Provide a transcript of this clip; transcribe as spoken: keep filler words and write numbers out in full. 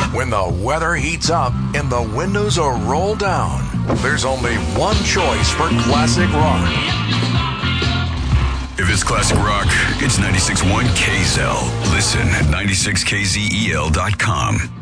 When the weather heats up and the windows are rolled down, there's only one choice for classic rock. If it's classic rock, it's ninety-six point one K Z L. Listen at ninety-six K Z E L dot com.